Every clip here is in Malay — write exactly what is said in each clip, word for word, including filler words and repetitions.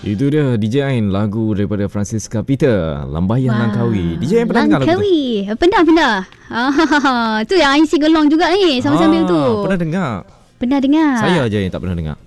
Itu dia D J Ain, lagu daripada Francisca Peter, Lambayan wow. Langkawi. D J Ain pernah dengar lagu tu? Langkawi. Pernah, pernah. Ah, tu yang Ain sing along juga ni sambil-sambil ah, tu. Pernah dengar? Pernah dengar. Saya aja yang tak pernah dengar.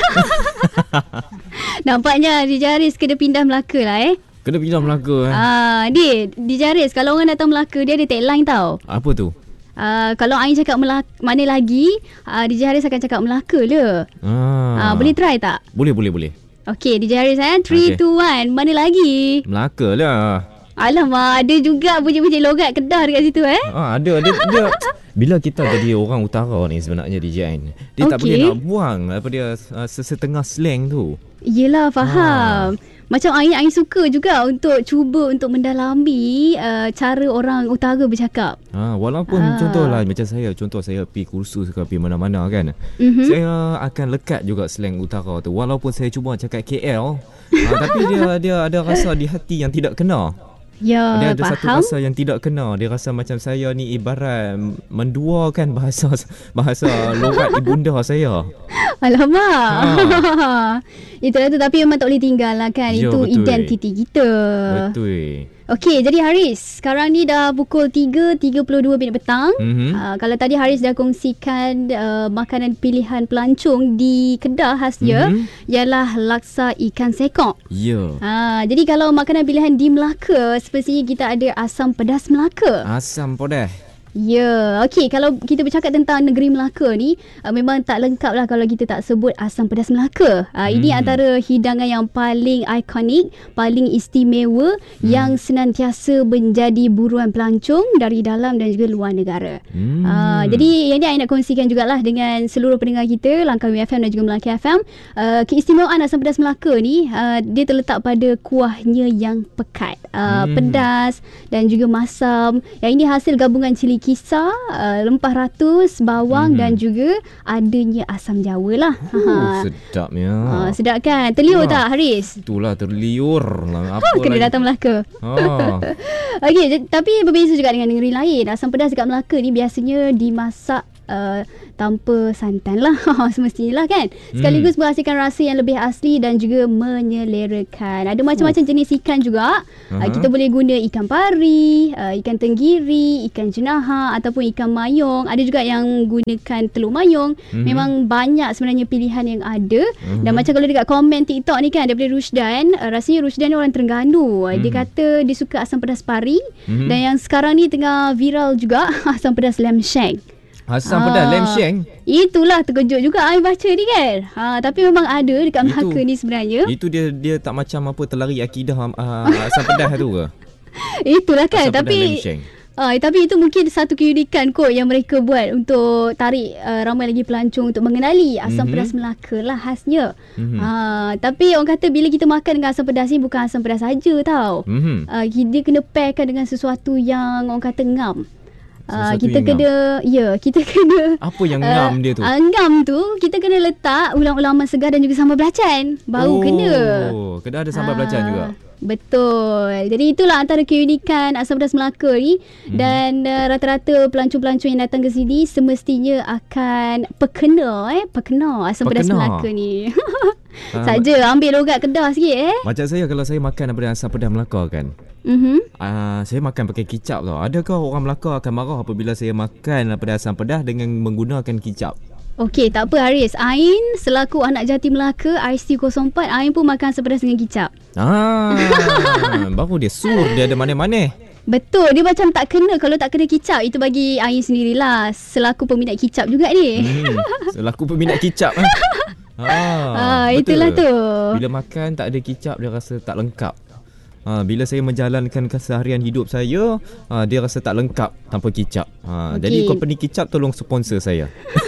Nampaknya D J Haris kena pindah Melaka lah eh. Kena pindah Melaka eh. Ah, dia D J Haris kalau orang datang Melaka dia ada tagline tau. Apa tu? Uh, kalau Ain cakap Melaka, mana lagi uh, D J Haris akan cakap Melaka le. Ah. Uh, boleh try tak? Boleh, boleh, boleh. Okay, D J Haris eh. three, two, one. Mana lagi? Melaka lah. Alamak, ada juga bunyi-bunyi logat Kedah dekat situ eh. Ah, ada, ada, ada. Bila kita jadi orang utara ni sebenarnya D J Ain, dia okay. tak boleh nak buang apa dia uh, sesetengah slang tu. Yelah, faham. Ah. Macam Ain, Ain suka juga untuk cuba untuk mendalami uh, cara orang utara bercakap. Ha, walaupun ah. contohlah macam saya, contoh saya pergi kursus ke pergi mana-mana kan. Mm-hmm. Saya akan lekat juga slang utara tu. Walaupun saya cuba cakap K L, ha, tapi dia dia ada rasa di hati yang tidak kena. Ya, dia ada faham. Satu rasa yang tidak kena. Dia rasa macam saya ni ibarat menduakan bahasa bahasa logat ibunda saya. Alamak. Ha. Itulah tu, tapi memang tak boleh tinggal lah kan. Ya, itu betul. Identiti kita. Betul. Okey, jadi Haris, sekarang ni dah pukul tiga tiga puluh dua minit petang. Mm-hmm. Uh, kalau tadi Haris dah kongsikan uh, makanan pilihan pelancong di Kedah khas dia, mm-hmm. ialah laksa ikan sekok. Ya. Yeah. Uh, jadi kalau makanan pilihan di Melaka, sepertinya kita ada asam pedas Melaka. Asam pedas. Ya, okey, kalau kita bercakap tentang negeri Melaka ni, uh, memang tak lengkap lah kalau kita tak sebut asam pedas Melaka. Uh, hmm. Ini antara hidangan yang paling ikonik, paling istimewa, hmm. yang senantiasa menjadi buruan pelancong dari dalam dan juga luar negara. Hmm. Uh, jadi yang ni saya nak kongsikan jugalah dengan seluruh pendengar kita, Langkawi F M dan juga Melaka F M. Uh, keistimewaan asam pedas Melaka ni, uh, dia terletak pada kuahnya yang pekat, uh, hmm. pedas dan juga masam. Yang ini hasil gabungan cili kisar, uh, rempah ratus, bawang hmm. dan juga adanya asam Jawa lah. Uh, sedapnya. Uh, sedap kan? Terliur ha. tak Haris? Itulah terliur lah. Apa Kena lagi? datang Melaka. Ha. Okey, tapi berbeza juga dengan negeri lain. Asam pedas dekat Melaka ni biasanya dimasak Uh, tanpa santan lah. Semestinya lah kan. Sekaligus hmm. menghasilkan rasa yang lebih asli dan juga menyelerakan. Ada macam-macam uh. jenis ikan juga. uh-huh. uh, Kita boleh guna ikan pari, uh, ikan tenggiri, ikan jenaha ataupun ikan mayung. Ada juga yang gunakan telur mayung. uh-huh. Memang banyak sebenarnya pilihan yang ada. uh-huh. Dan macam kalau dekat komen TikTok ni kan, daripada Rusdan, uh, rasanya Rusdan ni orang Terengganu. uh-huh. Dia kata dia suka asam pedas pari. uh-huh. Dan yang sekarang ni tengah viral juga asam pedas lam shank. Asam ah, pedas lam shank. Itulah terkejut juga I baca ni kan. Ha, tapi memang ada dekat Melaka ni sebenarnya. Itu dia dia tak macam apa terlari akidah uh, asam pedas tu ke? Itulah kan. Asam tapi uh, tapi itu mungkin satu keunikan kot yang mereka buat untuk tarik uh, ramai lagi pelancong untuk mengenali asam mm-hmm. pedas Melaka lah khasnya. Mm-hmm. Uh, tapi orang kata bila kita makan dengan asam pedas ni bukan asam pedas saja tau. Mm-hmm. Uh, dia kena pairkan dengan sesuatu yang orang kata ngam. Uh, kita kena ya kita kena apa yang ngam uh, dia tu? Uh, ngam tu kita kena letak ulang-ulaman segar dan juga sambal belacan. Baru oh, kena. Oh, kena ada sambal uh, belacan juga. Betul. Jadi itulah antara keunikan asam pedas Melaka ni. Hmm. Dan uh, rata-rata pelancong-pelancong yang datang ke sini semestinya akan perkena eh perkena asam perkena. pedas Melaka ni. Uh, Saja ambil logat Kedah sikit eh. Macam saya kalau saya makan daripada asam pedas Melaka kan. Mm-hmm. Uh, saya makan pakai kicap tau. Adakah orang Melaka akan marah apabila saya makan daripada asam pedas dengan menggunakan kicap? Okey, tak apa Haris. Ain selaku anak jati Melaka I C T kosong empat, Ain pun makan asam pedas dengan kicap. Ah, baru dia sur, dia ada mana-mana. Betul, dia macam tak kena kalau tak kena kicap. Itu bagi Ain sendirilah selaku peminat kicap juga ni. Hmm, selaku peminat kicap eh. Ah, ah itulah tu. Bila makan tak ada kicap dia rasa tak lengkap. Ha, bila saya menjalankan keseharian hidup saya, ha, dia rasa tak lengkap tanpa kicap. Ha, okay. Jadi company kicap tolong sponsor saya.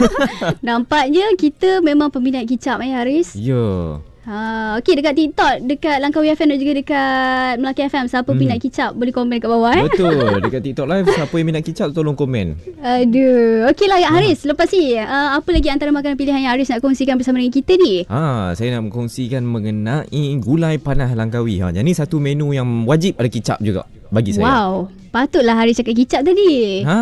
Nampaknya kita memang peminat kicap eh Haris. Ya. Yeah. Ha, okey, dekat TikTok, dekat Langkawi F M dan juga dekat Melaka F M, siapa hmm. minat kicap boleh komen kat bawah eh. Betul, dekat TikTok live siapa yang minat kicap tolong komen. Aduh. Okeylah ya Haris, ha. lepas ni uh, apa lagi antara makanan pilihan yang Haris nak kongsikan bersama dengan kita ni? Ha, saya nak kongsikan mengenai gulai panah Langkawi. Ha, jadi satu menu yang wajib ada kicap juga. bagi saya. Wow, patutlah Haris cakap kicap tadi. Ha.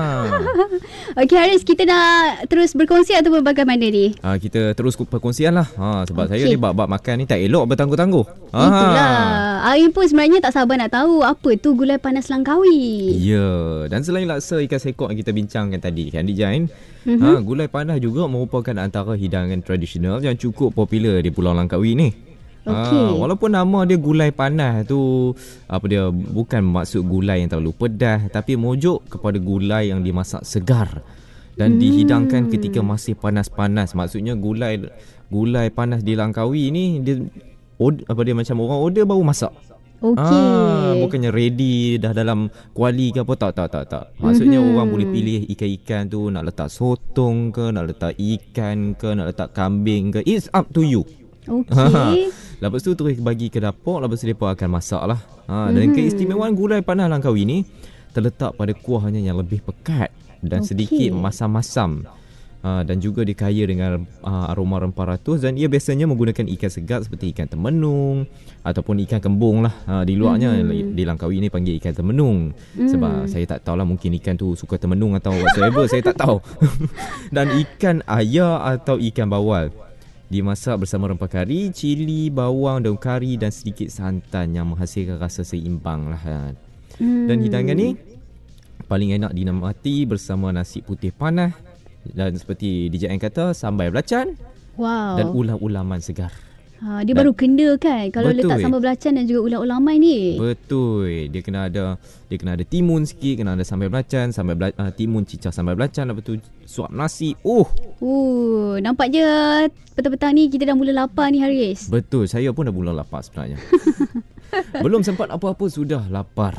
Okey Haris, kita nak terus berkongsi ataupun bagaimana ni? Ha, kita terus perkongsian lah. Ha, sebab okay. saya ni bab-bab makan ni tak elok bertangguh-tangguh. Ha. Itulah. Ain pun sebenarnya tak sabar nak tahu apa tu gulai panas Langkawi. Ya, dan selain laksa ikan sekok yang kita bincangkan tadi kan Dijain, mm-hmm. ha, gulai panas juga merupakan antara hidangan tradisional yang cukup popular di Pulau Langkawi ni. Okay. Ha, walaupun nama dia gulai panas tu, apa dia, bukan maksud gulai yang terlalu pedas, tapi merujuk kepada gulai yang dimasak segar dan hmm. dihidangkan ketika masih panas-panas. Maksudnya gulai gulai panas di Langkawi ni dia od, apa dia macam orang order baru masak. Okey. Ah, bukannya ready dah dalam kuali ke apa, tak tak tak tak. Maksudnya mm-hmm. orang boleh pilih ikan-ikan tu nak letak sotong ke, nak letak ikan ke, nak letak kambing ke. It's up to you. Okey. Lepas tu terus bagi ke dapur, lepas tu mereka akan masak lah. Ha, dan mm-hmm. keistimewaan gulai panas Langkawi ni terletak pada kuahnya yang lebih pekat dan okay. sedikit masam-masam. Ha, dan juga dikaya dengan uh, aroma rempah ratus, dan ia biasanya menggunakan ikan segar seperti ikan temenung ataupun ikan kembung lah. Ha, di luarnya mm. di Langkawi ni panggil ikan temenung. Mm. Sebab saya tak tahulah, mungkin ikan tu suka temenung atau whatsoever, saya tak tahu. Dan ikan ayar atau ikan bawal dimasak bersama rempah kari, cili, bawang, daun kari dan sedikit santan yang menghasilkan rasa seimbang lah. Hmm. Dan hidangan ni paling enak dinikmati bersama nasi putih panas dan seperti D J N kata, sambal belacan wow. dan ulam-ulaman segar. Ha, dia dan baru kena kan kalau betul. Letak sambal belacan dan juga ulam-ulaman ni. Betul. Dia kena ada dia kena ada timun sikit, kena ada sambal belacan, sambal bela, uh, timun cicah sambal belacan, lepas tu suap nasi. Oh. Uh, nampak je petang-petang ni kita dah mula lapar ni Haris. Betul. Saya pun dah mula lapar sebenarnya. Belum sempat apa-apa sudah lapar.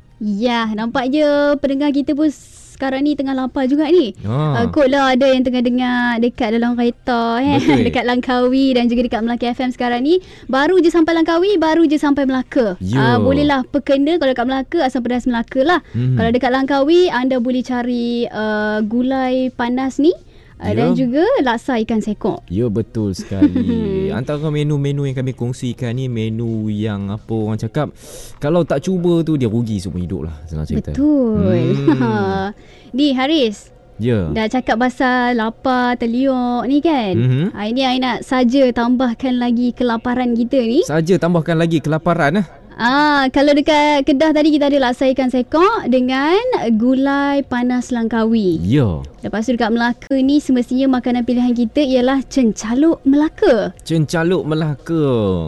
Ya, nampak je pendengar kita pun sekarang ni tengah lapar juga ni. Ha. Uh, kot lah ada yang tengah dengar dekat dalam kereta eh. Dekat Langkawi dan juga dekat Melaka F M sekarang ni. Baru je sampai Langkawi, baru je sampai Melaka. Uh, bolehlah perkena kalau dekat Melaka, asam pedas Melaka lah. Hmm. Kalau dekat Langkawi, anda boleh cari uh, gulai panas ni. Uh, dan juga laksa ikan sekok. Ya, betul sekali. Antara menu-menu yang kami kongsikan ni, menu yang apa orang cakap, kalau tak cuba tu dia rugi seumur hidup lah, senang cerita. Betul. Hmm. Ni Haris, ya. dah cakap pasal lapar, terliuk ni kan. Mm-hmm. Hari ni I nak saja tambahkan lagi kelaparan kita ni. Saja tambahkan lagi kelaparan lah. Ah, kalau dekat Kedah tadi kita ada laksa ikan sekok dengan gulai panas Langkawi. Ya. Lepas tu dekat Melaka ni semestinya makanan pilihan kita ialah cencaluk Melaka. Cencaluk Melaka.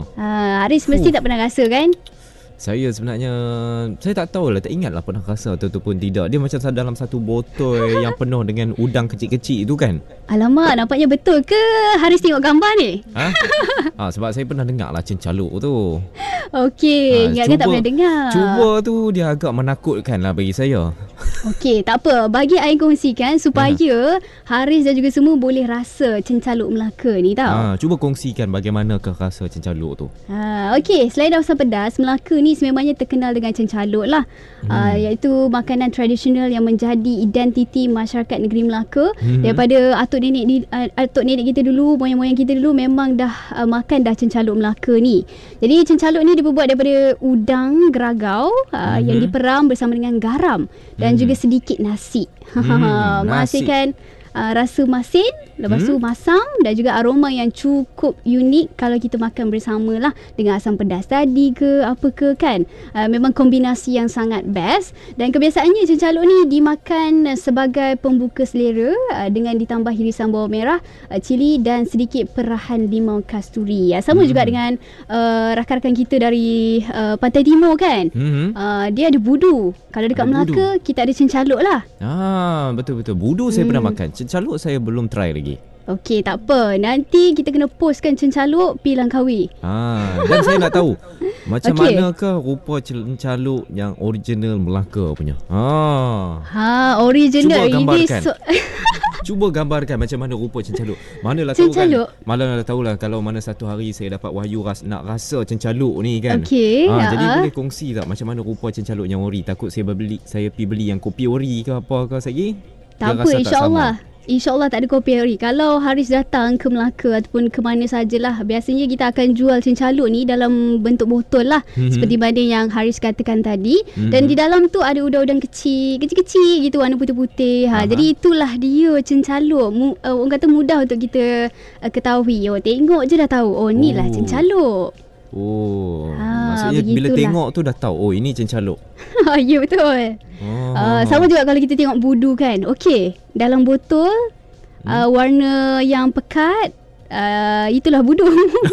Ah, Haris mesti uh. tak pernah rasa kan? Saya sebenarnya, saya tak tahulah, tak ingatlah pernah rasa ataupun tidak. Dia macam dalam satu botol yang penuh dengan udang kecil-kecil itu kan. Alamak, nampaknya betul ke Haris tengok gambar ni? Ha? Ha, sebab saya pernah dengar lah cencaluk tu. Okey, ha, ingatkan tak pernah dengar. Cuba tu dia agak menakutkan lah bagi saya. Okey, tak apa. Bagi I kongsikan supaya ha. Haris dan juga semua boleh rasa cencaluk Melaka ni tau. Ha, cuba kongsikan bagaimanakah rasa cencaluk tu. Ha, Okey, selain asam pedas, Melaka ni sememangnya terkenal dengan cencaluk lah. Hmm. Uh, iaitu makanan tradisional yang menjadi identiti masyarakat negeri Melaka. Hmm. Daripada atuk nenek di, uh, atuk nenek kita dulu, moyang-moyang kita dulu memang dah uh, makan dah cencaluk Melaka ni. Jadi cencaluk ni dibuat daripada udang geragau uh, hmm. yang diperam bersama dengan garam dan hmm. juga sedikit nasi. Hmm, menghasilkan uh, rasa masin, lepas tu hmm? masam dan juga aroma yang cukup unik kalau kita makan bersama lah dengan asam pedas tadi ke apa ke kan. Uh, memang kombinasi yang sangat best, dan kebiasaannya cencaluk ni dimakan sebagai pembuka selera uh, dengan ditambah irisan bawang merah, uh, cili dan sedikit perahan limau kasturi. Uh, sama hmm. juga dengan uh, rakan-rakan kita dari uh, Pantai Timur kan. Hmm. Uh, dia ada budu. Kalau dekat ada Melaka budu. Kita ada cencaluk lah. Ah, betul-betul. Budu saya hmm. pernah makan. Cencaluk saya belum try lagi. Okey, tak apa. Nanti kita kena postkan cencaluk pi Langkawi. Ha, dan saya nak tahu macam okay. manakah rupa cencaluk yang original Melaka punya. Ha. Ha, original. Cuba gambarkan. Ini so Cuba gambarkan macam mana rupa cencaluk. Manalah cencaluk. tahu kan. Manalah tahulah kalau mana satu hari saya dapat wahyu ras, nak rasa cencaluk ni kan. Okey. Ha, uh-huh. Jadi boleh kongsi tak macam mana rupa cencaluk yang ori? Takut saya beli saya pergi beli yang kopi ori ke apa ke lagi. Tak apa, insya-Allah. InsyaAllah tak ada kopi hari. Kalau Haris datang ke Melaka ataupun ke mana sajalah, biasanya kita akan jual cencaluk ni dalam bentuk botol lah. Mm-hmm. Seperti mana yang Haris katakan tadi. Mm-hmm. Dan di dalam tu ada udang-udang kecil, kecil-kecil gitu, warna putih-putih. Ha, jadi itulah dia cencaluk. Mu, uh, orang kata mudah untuk kita uh, ketahui. Oh, tengok je dah tahu. Oh, ni lah oh. cencaluk. Oh, ha, maksudnya begitulah. Bila tengok tu dah tahu, oh ini cencaluk. Ya, betul. Oh. Uh, sama juga kalau kita tengok budu kan. Okey, dalam botol hmm. uh, warna yang pekat, uh, itulah budu.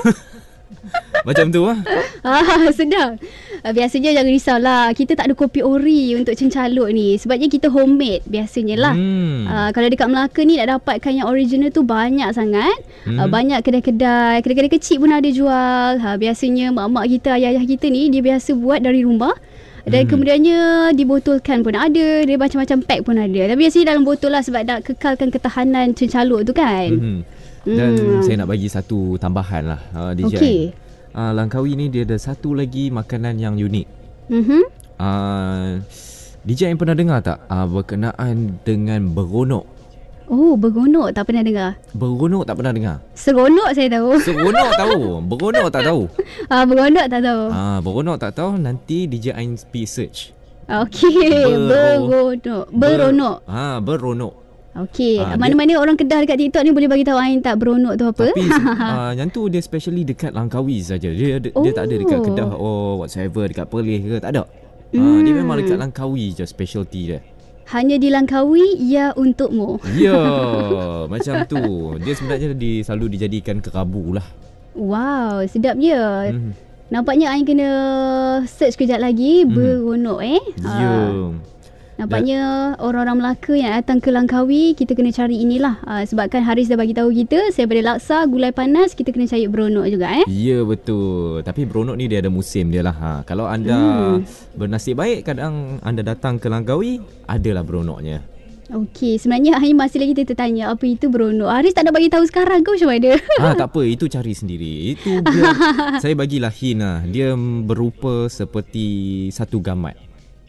Macam tu lah. Ah, sedap. Uh, biasanya jangan risaulah, kita tak ada kopi ori untuk cencaluk ni. Sebabnya kita homemade biasanya lah. Hmm. Uh, kalau dekat Melaka ni nak dapatkan yang original tu banyak sangat. Hmm. Uh, banyak kedai-kedai, kedai-kedai kecil pun ada jual. Ha, biasanya mak-mak kita, ayah-ayah kita ni dia biasa buat dari rumah. Dan hmm. kemudiannya dibotolkan pun ada. Dia macam-macam pack pun ada. Tapi biasanya dalam botol lah sebab nak kekalkan ketahanan cencaluk tu kan. Hmm. Dan hmm. saya nak bagi satu tambahan lah uh, D J. Okay. Uh, Langkawi ni dia ada satu lagi makanan yang unik. Mm-hmm. Uh, D J yang pernah dengar tak uh, berkenaan dengan beronok? Oh, beronok tak pernah dengar. Beronok tak pernah dengar. Seronok saya tahu. Seronok tahu. Beronok tak tahu. Ah, beronok tak tahu. Ah, beronok tak tahu. Nanti D J Ain pergi search. Okey, beronok. Beronok. Ha, beronok. Okey, ha, mana-mana dia, orang Kedah dekat TikTok ni boleh bagi tahu Ain tak beronok tu apa. Tapi uh, yang tu dia specially dekat Langkawi saja. Dia oh. dia tak ada dekat Kedah or whatsoever, dekat Perlis ke, tak ada. Hmm. Uh, dia memang dekat Langkawi je specialty dia. Hanya di Langkawi, ya untukmu. Ya, macam tu. Dia sebenarnya di, selalu dijadikan kerabu lah. Wow, sedapnya. Hmm. Nampaknya Ain kena search kejap lagi, hmm. beronok eh. Ya. Yeah. Nampaknya orang-orang Melaka yang datang ke Langkawi, kita kena cari inilah. Uh, sebabkan Haris dah bagi tahu kita, saya pada laksa, gulai panas, kita kena cari beronok juga eh. Ya, betul. Tapi beronok ni dia ada musim dia lah. Ha. Kalau anda hmm. bernasib baik, kadang anda datang ke Langkawi, adalah beronoknya. Okey, sebenarnya Ain masih lagi tertanya apa itu beronok. Haris tak nak bagi tahu sekarang ke macam mana? Ah, tak apa, itu cari sendiri. Itu dia, saya bagilah hint lah. Dia berupa seperti satu gamat.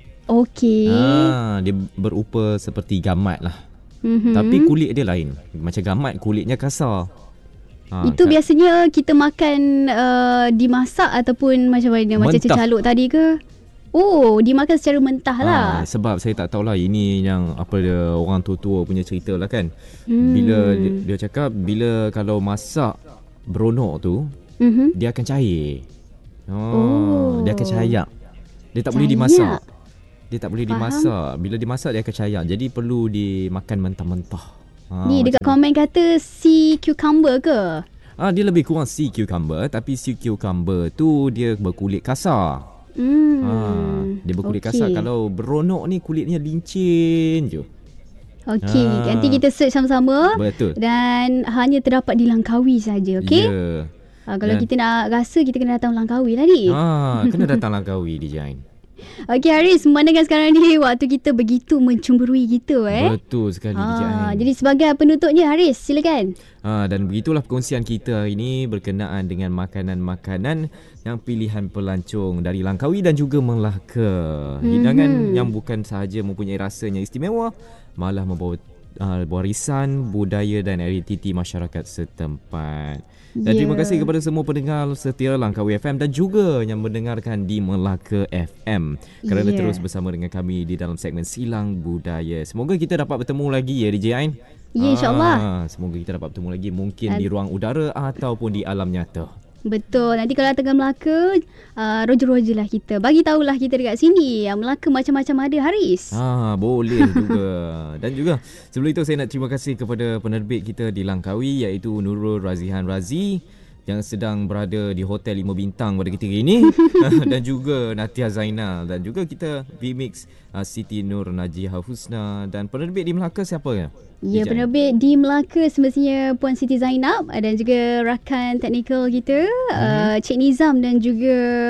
Okey. Ah, dia berupa seperti gamat lah. Mm-hmm. Tapi kulit dia lain. Macam gamat, kulitnya kasar. Ah, itu kan biasanya kita makan uh, dimasak ataupun macam mana? Macam cencaluk tadi ke? Oh, dimakan secara mentah lah. Ah, sebab saya tak tahulah, ini yang apa dia, orang tua-tua punya cerita lah kan. Hmm. Bila dia, dia cakap, bila kalau masak beronok tu, mm-hmm. dia akan cair. Oh, oh. Dia akan cayak. Dia tak cayak. boleh dimasak. Dia tak boleh Faham? dimasak. Bila dimasak dia akan cayak. Jadi perlu dimakan mentah-mentah. Ha, ni dekat komen kata sea cucumber ke? Ah, dia lebih kurang sea cucumber. Tapi sea cucumber tu dia berkulit kasar. Hmm. Ha, dia berkulit okay. kasar. Kalau beronok ni kulitnya lincin je. Okey, ha. Nanti kita search sama-sama. Betul. Dan hanya terdapat di Langkawi saja, okey? Ya. Yeah. Ha, kalau Dan, kita nak rasa, kita kena datang Langkawi lah ni. Ha, kena datang Langkawi D J Ain. Okey Haris, memandangkan sekarang ni waktu kita begitu mencemburui kita eh. Betul sekali D J Ain. Jadi sebagai penutupnya Haris, silakan. Ha, dan begitulah perkongsian kita hari ini berkenaan dengan makanan-makanan yang pilihan pelancong dari Langkawi dan juga Melaka. Hidangan mm-hmm. yang bukan sahaja mempunyai rasa yang istimewa, malah membawa uh, warisan budaya dan identiti masyarakat setempat. Dan yeah. terima kasih kepada semua pendengar setia Langkawi F M dan juga yang mendengarkan di Melaka F M kerana yeah. terus bersama dengan kami di dalam segmen Silang Budaya. Semoga kita dapat bertemu lagi ya D J Ain. Ya yeah, insyaAllah. Ah, semoga kita dapat bertemu lagi mungkin Ad- di ruang udara ataupun di alam nyata. Betul. Nanti kalau datang ke Melaka, uh, roja-roja lah kita. Bagi tahulah kita dekat sini. Yang Melaka macam-macam ada Haris. Ah, boleh juga. Dan juga sebelum itu saya nak terima kasih kepada penerbit kita di Langkawi iaitu Nurul Razihan Razi yang sedang berada di Hotel lima bintang pada ketika ini. Dan juga Natia Zainal. Dan juga kita V-Mix uh, Siti Nur Najihah Husna. Dan penerbit di Melaka siapa ya? Ya, penerbit di Melaka semestinya Puan Siti Zainab dan juga rakan teknikal kita mm-hmm. uh, Cik Nizam dan juga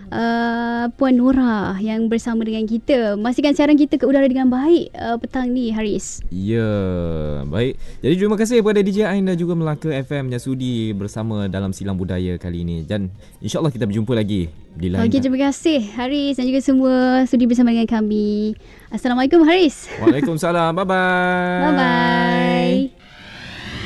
uh, Puan Nora yang bersama dengan kita. Memastikan siaran kita ke udara dengan baik uh, petang ni, Haris. Ya, baik. Jadi terima kasih kepada D J Ain dan juga Melaka F M yang sudi bersama dalam Silang Budaya kali ini. Dan insyaAllah kita berjumpa lagi di lain. Okey, terima kasih Haris dan juga semua sudi bersama dengan kami. Assalamualaikum Haris. Waalaikumsalam. Bye-bye. Bye-bye.